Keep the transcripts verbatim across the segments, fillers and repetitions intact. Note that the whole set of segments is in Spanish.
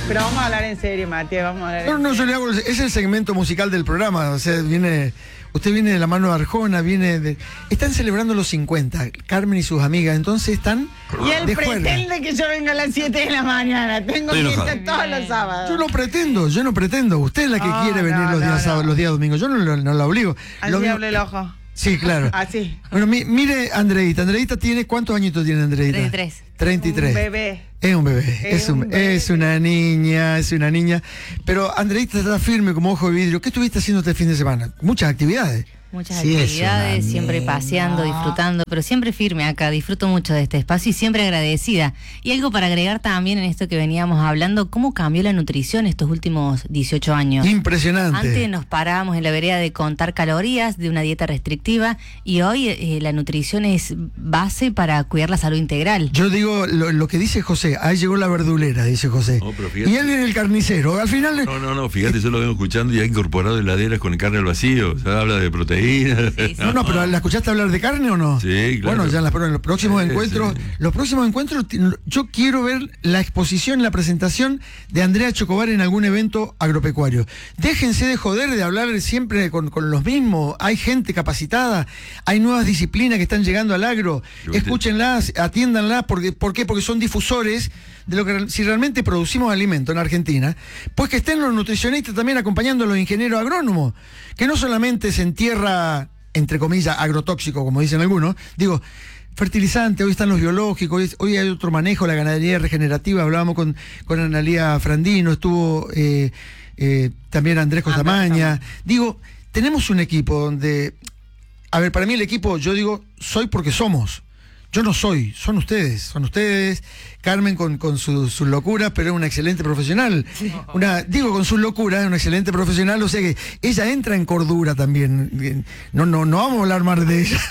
Pero vamos a hablar en serio, Matías, vamos a hablar No, en no, serio. yo le hago, es el segmento musical del programa, o sea, viene, usted viene de la mano de Arjona, viene de... Están celebrando los cincuenta, Carmen y sus amigas, entonces están Y él de juerga. pretende que yo venga a las siete de la mañana, tengo Estoy fiesta enojado. todos los sábados. Yo no pretendo, yo no pretendo, usted es la que No, quiere venir no, los no, días no. sábados, los días domingos, yo no, lo- no la obligo. Así Lo mismo- abre el ojo. Sí, claro. Así. Bueno, mi- mire, Andreita, Andreita tiene, ¿cuántos añitos tiene Andreita? treinta y tres. treinta y tres. Un bebé. Es un bebé, Es es, un- un bebé. es una niña, es una niña. Pero Andreita está firme como ojo de vidrio. ¿Qué estuviste haciendo este fin de semana? Muchas actividades. Muchas Sí, es actividades, una siempre nena. paseando, disfrutando, pero siempre firme acá, disfruto mucho de este espacio y siempre agradecida. Y algo para agregar también en esto que veníamos hablando, ¿cómo cambió la nutrición estos últimos dieciocho años? Impresionante. Antes nos parábamos en la vereda de contar calorías, de una dieta restrictiva, y hoy eh, la nutrición es base para cuidar la salud integral. Yo digo lo, lo que dice José, ahí llegó la verdulera, dice José. No, pero fíjate. Y él viene el carnicero. Al final, No, no, no, fíjate, yo lo vengo escuchando y ha incorporado heladeras con carne al vacío. O sea, habla de proteínas. Sí, sí. no, no, pero ¿la escuchaste hablar de carne o no? Sí, claro. Bueno, ya en, las- en los próximos Sí, encuentros, sí. los próximos encuentros, ti- yo quiero ver la exposición, la presentación de Andrea Chocobar en algún evento agropecuario. Déjense de joder de hablar siempre con, con los mismos. Hay gente capacitada, hay nuevas disciplinas que están llegando al agro. Yo te- Escúchenlas, atiéndanlas, porque, ¿por qué? Porque son difusores de lo que si realmente producimos alimento en Argentina, pues que estén los nutricionistas también acompañando a los ingenieros agrónomos, que no solamente se entierra, entre comillas, agrotóxico, como dicen algunos, digo, fertilizante, hoy están los biológicos, hoy, hoy hay otro manejo, la ganadería regenerativa, hablábamos con, con Analía Frandino, estuvo eh, eh, también Andrés Costamaña, digo, tenemos un equipo donde, a ver, para mí el equipo, yo digo, soy porque somos. Yo no soy, son ustedes, son ustedes. Carmen con, con su, su locura, pero es una excelente profesional. Una, digo, con su locura, es una excelente profesional, o sea que ella entra en cordura también. No, no, no vamos a hablar más de ella.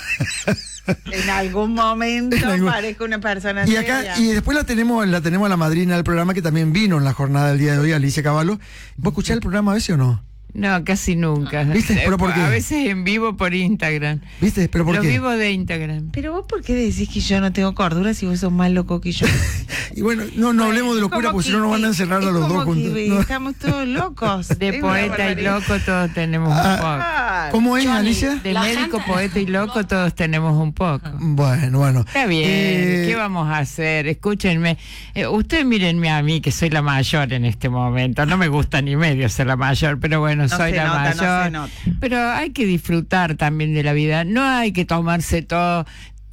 En algún momento En algún- parezco una persona Y acá, seria. y después la tenemos, la tenemos a la madrina del programa que también vino en la jornada del día de hoy, Alicia Cavallo. ¿Vos escuchás el programa a veces o no? No, casi nunca. ¿Viste? ¿Pero por qué? A veces en vivo por Instagram. ¿Viste? ¿Pero por Los qué? vivos de Instagram. Pero vos, ¿por qué decís que yo no tengo cordura si vos sos más loco que yo? Y bueno, no, no hablemos de locura, Como porque si que- no nos van a encerrar a es los como dos juntos. que No. Estamos todos locos. De Es una poeta y barbaridad. loco todos tenemos un Ah, ¿Cómo es, Alicia? poco. De médico, poeta y loco todos tenemos un poco. Bueno, bueno. Está bien, Eh, ¿qué vamos a hacer? Escúchenme. Eh, ustedes mírenme a mí, que soy la mayor en este momento. No me gusta ni medio ser la mayor, pero bueno, No soy se la nota, no se mayor. nota. Pero hay que disfrutar también de la vida. No hay que tomarse todo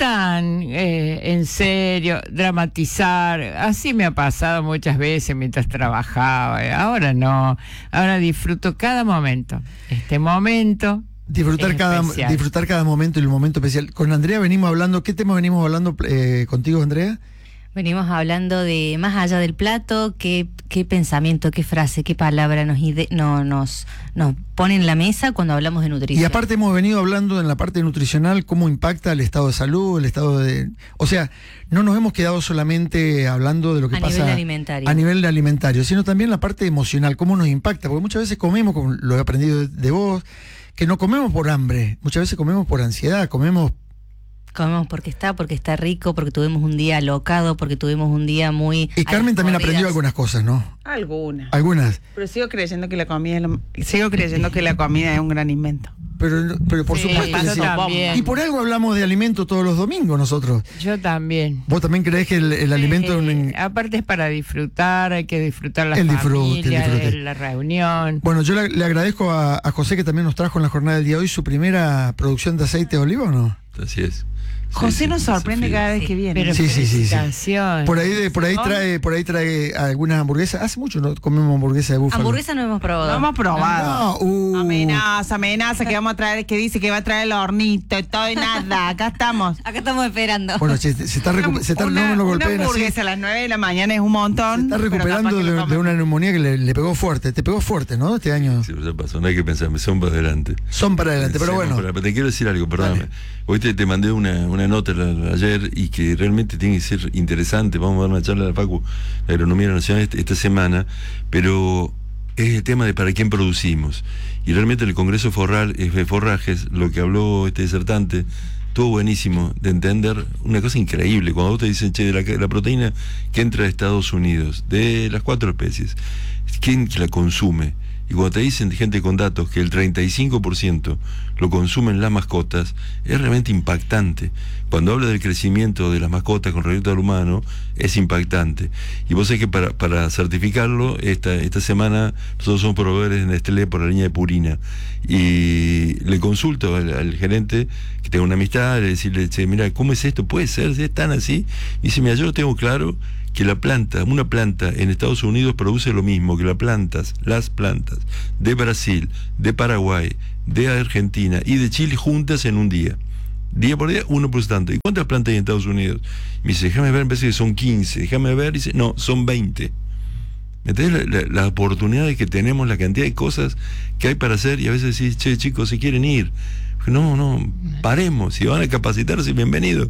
tan eh, en serio, dramatizar. Así me ha pasado muchas veces mientras trabajaba. eh. Ahora no. Ahora disfruto cada momento. Este momento. Disfrutar Es cada, especial. disfrutar cada momento y el momento especial. Con Andrea venimos hablando, ¿qué tema venimos hablando eh, contigo, Andrea? Venimos hablando de más allá del plato, qué, qué pensamiento, qué frase, qué palabra nos, ide- no, nos, nos pone en la mesa cuando hablamos de nutrición. Y aparte hemos venido hablando en la parte nutricional cómo impacta el estado de salud, el estado de... O sea, no nos hemos quedado solamente hablando de lo que A pasa nivel alimentario. a nivel alimentario, sino también la parte emocional, cómo nos impacta, porque muchas veces comemos, como lo he aprendido de, de vos, que no comemos por hambre, muchas veces comemos por ansiedad, comemos... Comemos porque está, porque está rico, porque tuvimos un día alocado, porque tuvimos un día muy... Y Carmen también aprendió algunas cosas, ¿no? Algunas. Algunas. Pero sigo creyendo que la comida es lo- sigo creyendo que la comida es un gran invento. Pero, pero por Sí, supuesto que yo sí. también. Y por algo hablamos de alimento todos los domingos nosotros. Yo también. ¿Vos también creés que el, el alimento... es un- Eh, aparte es para disfrutar, hay que disfrutar la El disfrute, el familia, disfrute. el- la reunión. Bueno, yo le, le agradezco a, a José que también nos trajo en la jornada del día de hoy su primera producción de aceite de oliva, ¿o no? Así es. Sí, José sí, nos sorprende Sofía. cada vez que viene. Pero Sí, sí, sí, sí. felicitaciones. Por ahí de, por ahí ¿No? trae, por ahí trae algunas hamburguesas. Hace mucho no comemos hamburguesa de búfalo. Hamburguesa no hemos probado. Lo hemos probado. No, uh. Amenaza, amenaza que vamos a traer, que dice que va a traer el hornito y todo y nada. Acá estamos. Acá estamos esperando. Bueno, se, se está, recu- se está una, no me lo una golpeen así. hamburguesa a las nueve de la mañana es un Se montón. está pero recuperando capaz que de, lo de comemos. una neumonía que le, le pegó fuerte. Te pegó fuerte, ¿no? Este año. Sí, ya pasó, no hay que pensar, son para adelante. Son para adelante, pero Sí, bueno. no, pero te quiero decir algo, perdóname. Dale. Hoy te, te mandé una, una nota la- ayer y que realmente tiene que ser interesante. Vamos a dar una charla de la Facu de Agronomía Nacional esta, esta semana, pero es el tema de para quién producimos. Y realmente el Congreso Forral, eh, Forrajes, lo que habló este disertante, estuvo buenísimo de entender una cosa increíble. Cuando vos te dicen, che, de la, la proteína que entra de Estados Unidos, de las cuatro especies, ¿quién la consume? Y cuando te dicen gente con datos que el treinta y cinco por ciento lo consumen las mascotas, es realmente impactante. Cuando habla del crecimiento de las mascotas con respecto al humano, es impactante. Y vos sabés que para, para certificarlo, esta, esta semana nosotros somos proveedores de Nestlé por la línea de Purina. Y le consulto al, al gerente, que tengo una amistad, le decirle, che, mira, ¿cómo es esto? ¿Puede ser? ¿Es tan así? Y dice, mira, yo lo tengo claro, que la planta, una planta en Estados Unidos produce lo mismo que las plantas, las plantas de Brasil, de Paraguay, de Argentina y de Chile juntas en un día. Día por día, uno por tanto. ¿Y cuántas plantas hay en Estados Unidos? Me dice, déjame ver, me parece que son quince, déjame ver, dice, no, son veinte. ¿Entendés? La, la, la oportunidad que tenemos, la cantidad de cosas que hay para hacer, y a veces decís, che, chicos, si quieren ir. No, no, paremos, si van a capacitarse, bienvenido.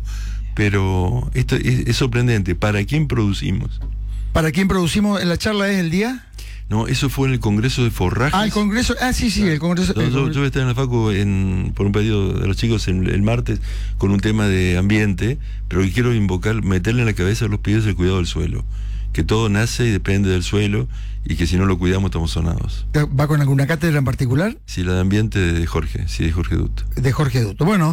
Pero esto es, es sorprendente. ¿Para quién producimos? ¿Para quién producimos? ¿En la charla es el día? No, eso fue en el Congreso de Forrajes. Ah, el Congreso. Ah, sí, sí, el Congreso. No, el yo, congreso. yo voy a estar en la Facu en, por un pedido de los chicos el, el martes con un tema de ambiente, pero que quiero invocar, meterle en la cabeza a los pibes el cuidado del suelo. Que todo nace y depende del suelo y que si no lo cuidamos estamos sonados. ¿Va con alguna cátedra en particular? Sí, la de ambiente de Jorge, sí, de Jorge Duto. De Jorge Duto. Bueno,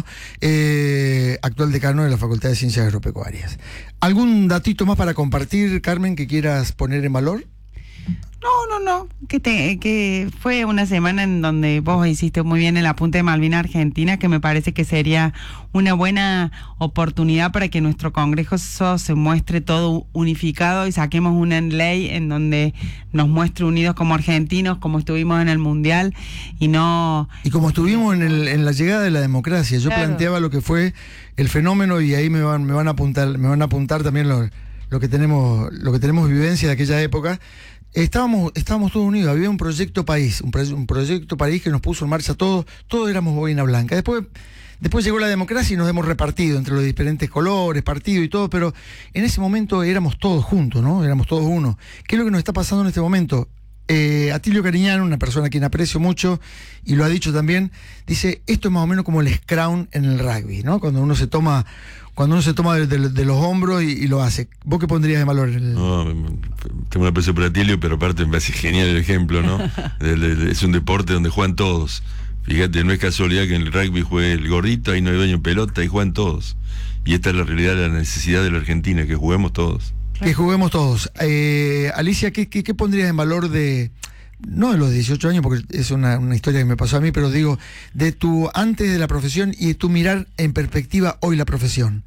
eh, actual decano de la Facultad de Ciencias Agropecuarias. ¿Algún datito más para compartir, Carmen, que quieras poner en valor? No, no, no, que, te, que fue una semana en donde vos hiciste muy bien el apunte de Malvinas Argentina, que me parece que sería una buena oportunidad para que nuestro Congreso se muestre todo unificado y saquemos una ley en donde nos muestre unidos como argentinos, como estuvimos en el Mundial y no... Y como estuvimos en, el, en la llegada de la democracia, yo claro. planteaba lo que fue el fenómeno y ahí me van, me van a apuntar, me van a apuntar también lo, lo que tenemos, lo que tenemos vivencia de aquella época. Estábamos, estábamos todos unidos, había un proyecto país, un, pro, un proyecto país que nos puso en marcha todos, todos éramos boina blanca. Después, después llegó la democracia y nos hemos repartido entre los diferentes colores, partidos y todo, pero en ese momento éramos todos juntos, ¿no? Éramos todos uno. ¿Qué es lo que nos está pasando en este momento? Eh, Atilio Cariñano, una persona a quien aprecio mucho, y lo ha dicho también, dice, esto es más o menos como el scrum en el rugby, ¿no? Cuando uno se toma... Cuando uno se toma de, de, de los hombros y, y lo hace. ¿Vos qué pondrías de valor? En el... No, tengo una aprecio por Atilio, pero aparte me parece genial el ejemplo, ¿no? de, de, de, es un deporte donde juegan todos. Fíjate, no es casualidad que en el rugby juegue el gordito, ahí no hay dueño en pelota, y juegan todos. Y esta es la realidad, la necesidad de la Argentina, que juguemos todos. Que juguemos todos. Eh, Alicia, ¿qué, qué, ¿qué pondrías en valor de... No de los dieciocho años, porque es una, una historia que me pasó a mí, pero digo, de tu antes de la profesión y de tu mirar en perspectiva hoy la profesión?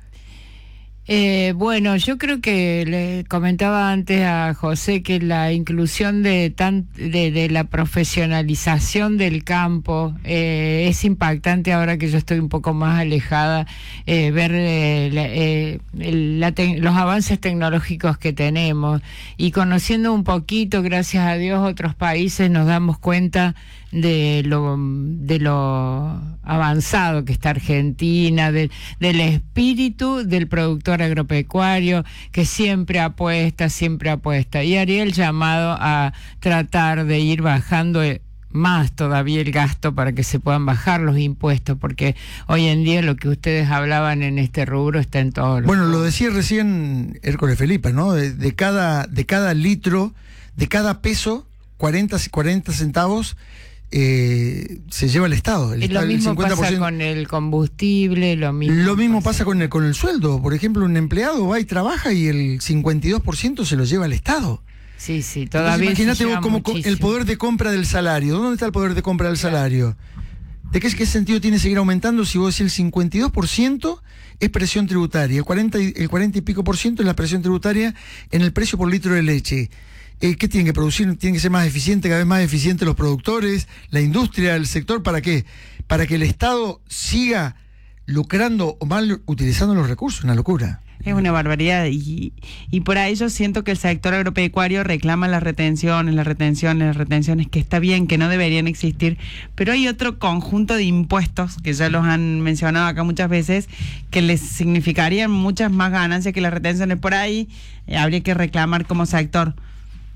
Eh, bueno, yo creo que le comentaba antes a José que la inclusión de tan, de, de la profesionalización del campo eh, es impactante ahora que yo estoy un poco más alejada, eh, ver eh, la, eh, el, la te- los avances tecnológicos que tenemos y conociendo un poquito, gracias a Dios, otros países nos damos cuenta de lo de lo avanzado que está Argentina, de, del espíritu del productor agropecuario que siempre apuesta, siempre apuesta. Y haría el llamado a tratar de ir bajando más todavía el gasto para que se puedan bajar los impuestos, porque hoy en día lo que ustedes hablaban en este rubro está en todos los... Bueno, lo decía recién Hércules Felipe, ¿no? De, de cada de cada litro, de cada peso, cuarenta, cuarenta centavos eh, se lleva el Estado. El Y Estado, lo mismo el cincuenta por ciento. pasa con el combustible, lo mismo, Lo mismo pasa con el, con el sueldo. Por ejemplo, un empleado va y trabaja y el cincuenta y dos por ciento se lo lleva el Estado. Sí, sí, Entonces, todavía imagínate se vos lleva como co- el muchísimo. poder de compra del salario. ¿Dónde está el poder de compra del salario? ¿De qué, qué sentido tiene seguir aumentando si vos decís el cincuenta y dos por ciento es presión tributaria, el cuarenta, y, el cuarenta y pico por ciento es la presión tributaria en el precio por litro de leche? Eh, ¿Qué tienen que producir? ¿Tienen que ser más eficientes, cada vez más eficientes los productores, la industria, el sector? ¿Para qué? Para que el Estado siga lucrando o mal utilizando los recursos. Una locura. Es una barbaridad y, y por ahí yo siento que el sector agropecuario reclama las retenciones, las retenciones, las retenciones, que está bien, que no deberían existir, pero hay otro conjunto de impuestos, que ya los han mencionado acá muchas veces, que les significarían muchas más ganancias que las retenciones. Por ahí eh, habría que reclamar como sector.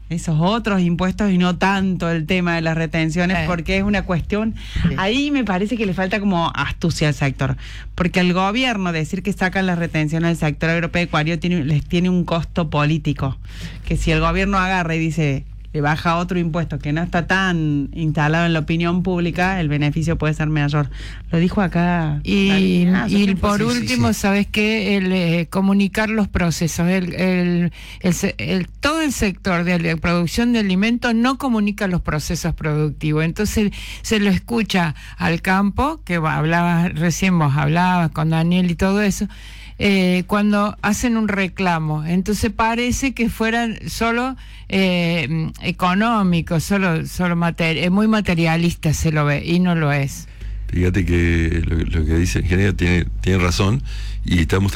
esos otros impuestos y no tanto el tema de las retenciones, Eh. porque es una cuestión, Sí. ahí me parece que le falta como astucia al sector, porque el gobierno decir que sacan las retenciones del sector agropecuario tiene, les tiene un costo político, que si el gobierno agarra y dice, le baja otro impuesto que no está tan instalado en la opinión pública, el beneficio puede ser mayor. Lo dijo acá. Y, Ah, y sí, por sí, sí, último, sí. ¿sabes qué? El eh, comunicar los procesos. El, el, el se- el- todo el sector de la producción de alimentos no comunica los procesos productivos. Entonces se lo escucha al campo, que va- hablabas, recién vos hablabas con Daniel y todo eso, eh, cuando hacen un reclamo. Entonces parece que fueran solo eh, económicos, solo, solo mater- eh, muy materialista se lo ve, y no lo es. Fíjate que lo, lo que dice el ingeniero tiene, tiene razón, y estamos